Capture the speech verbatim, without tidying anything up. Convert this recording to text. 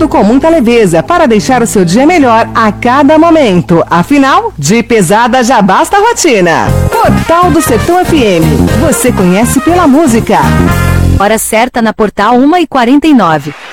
tudo com muita leveza para deixar o seu dia melhor a cada momento. Afinal, de pesada já basta a rotina. Portal do Sertão F M. Você conhece pela música. Hora certa na Portal uma e quarenta e nove.